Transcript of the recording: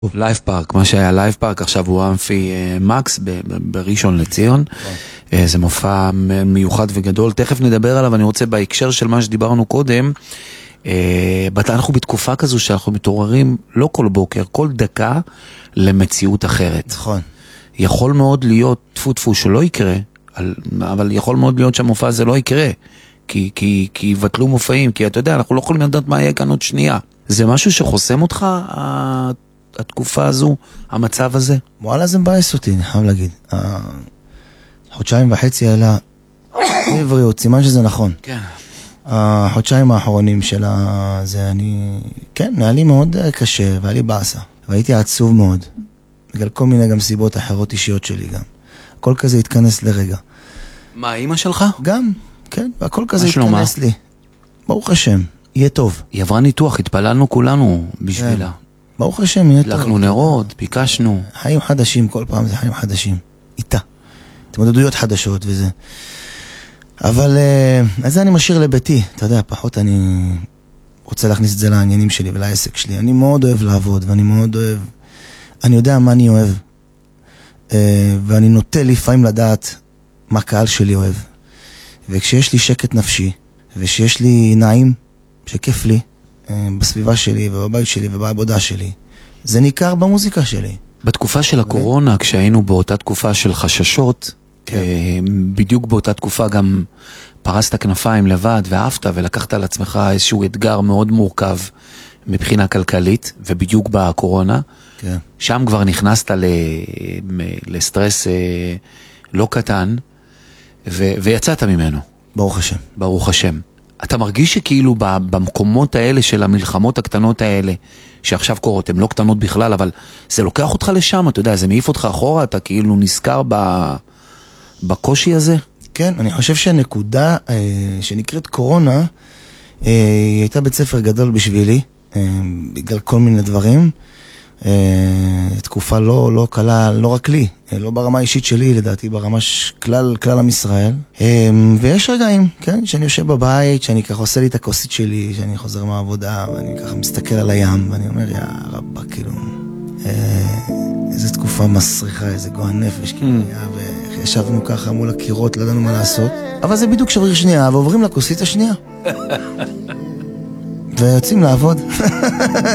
לייב פארק, מה שהיה לייב פארק עכשיו הוא אמפי מקס בראשון לציון. זה מופע מיוחד וגדול, תכף נדבר עליו. אני רוצה בהקשר של מה שדיברנו קודם, אנחנו בתקופה כזו שאנחנו מתעוררים לא כל בוקר, כל דקה למציאות אחרת. נכון. יכול מאוד להיות טפו שלא יקרה, אבל יכול מאוד להיות שהמופע הזה לא יקרה, כי יבטלו מופעים, כי אתה יודע, אנחנו לא יכולים לדעת מה יהיה כאן עוד שנייה. זה משהו שחוסם אותך, התקופה הזו, המצב הזה? וואלה, זה מבאס אותי, אני חייב להגיד. חודשיים וחצי האלה, עבריות, סימן שזה נכון. כן. החודשיים האחרונים של זה, כן, היה לי מאוד קשה, והיה לי בעשה. והייתי עצוב מאוד. בגלל כל מיני גם סיבות אחרות אישיות שלי גם. הכל כזה התכנס לרגע. מה, אמא שלך? גם, כן, והכל כזה התכנס לי. ברוך השם, יהיה טוב. היא עברה ניתוח, התפללנו כולנו בשבילה. ברוך השם, יהיה טוב. לקנו נרות, ביקשנו. חיים חדשים, כל פעם זה חיים חדשים. איתה. התמודדויות חדשות וזה. אבל, אז זה אני משאיר לביתי. אתה יודע, פחות אני רוצה להכניס את זה לעניינים שלי ולעסק שלי. אני מאוד אוהב לעבוד, ואני מאוד אוהב, אני יודע מה אני אוהב. ואני נוטה לפעמים לדעת מה קהל שלי אוהב. וכשיש לי שקט נפשי, ושיש לי נעים, שכיף לי, בסביבה שלי ובבית שלי ובעבודה שלי, זה ניכר במוזיקה שלי. בתקופה של הקורונה, כשהיינו באותה תקופה של חששות, בדיוק באותה תקופה גם פרסת כנפיים לבד ואהבת ולקחת על עצמך איזשהו אתגר מאוד מורכב מבחינה כלכלית, ובדיוק בקורונה, שם כבר נכנסת לסטרס לא קטן, ויצאת ממנו. ברוך השם. ברוך השם. אתה מרגיש שכאילו במקומות האלה של המלחמות הקטנות האלה, שעכשיו קורות, הן לא קטנות בכלל, אבל זה לוקח אותך לשם, אתה יודע, זה מעיף אותך אחורה, אתה כאילו נזכר בקושי הזה? כן, אני חושב שהנקודה שנקראת קורונה, היא הייתה בית ספר גדול בשבילי, בגלל כל מיני דברים. תקופה לא קלה, לא רק לי, לא ברמה האישית שלי, לדעתי ברמה כלל עם ישראל. ויש רגעים, כן, שאני יושב בבית, שאני ככה עושה לי את הכוסית שלי, שאני חוזר מהעבודה, ואני ככה מסתכל על הים, ואני אומר, יא רבא, כאילו, איזו תקופה מסריחה, איזה גועל נפש, כאילו, וישבנו ככה מול הקירות, לא ידענו מה לעשות. אבל זה בדיוק שבריר שנייה, ועוברים לכוסית השנייה. ויוצאים לעבוד.